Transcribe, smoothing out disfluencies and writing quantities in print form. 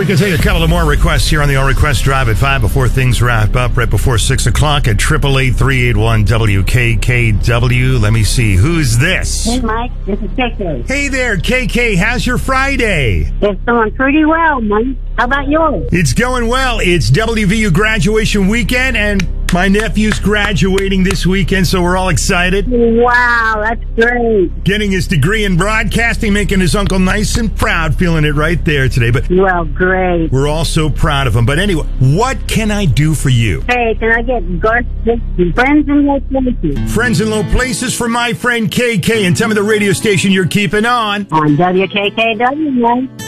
We can take a couple of more requests here on the All Request Drive at 5 before things wrap up, right before 6 o'clock at 888-381-WKKW. Let me see. Who's this? Hey, Mike. This is KK. Hey there, KK. How's your Friday? It's going pretty well, Mike. How about yours? It's going well. It's WVU graduation weekend, and my nephew's graduating this weekend, so we're all excited. Wow, that's great. Getting his degree in broadcasting, making his uncle nice and proud, feeling it right there today. But well, great. We're all so proud of him. But anyway, what can I do for you? Hey, can I get Garth Friends in Low Places? Friends in Low Places for my friend KK. And tell me the radio station you're keeping on. On WKKW, Mike.